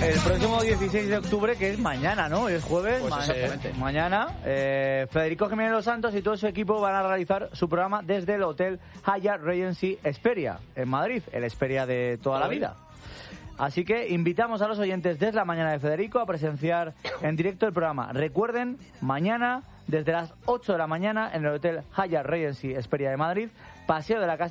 el próximo 16 de octubre, que es mañana, ¿no? Es jueves, Pues mañana. Federico Jiménez Los Santos y todo su equipo van a realizar su programa desde el Hotel Hyatt Regency Hesperia, en Madrid, el Hesperia de toda la vida. Así que invitamos a los oyentes desde la mañana de Federico a presenciar en directo el programa. Recuerden, mañana, desde las 8 de la mañana, en el Hotel Hyatt Regency Hesperia de Madrid, Paseo de la Castellana.